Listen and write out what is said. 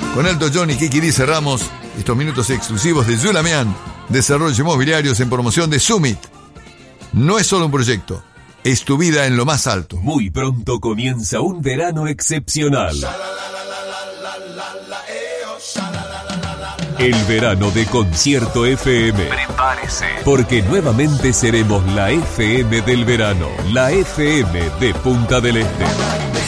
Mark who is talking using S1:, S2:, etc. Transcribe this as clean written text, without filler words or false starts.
S1: Con Elton John y Kiki D cerramos estos minutos exclusivos de Yulamian, desarrollos inmobiliarios en promoción de Summit. No es solo un proyecto, es tu vida en lo más alto.
S2: Muy pronto comienza un verano excepcional. El verano de Concierto FM. Prepárese. Porque nuevamente seremos la FM del verano, la FM de Punta del Este.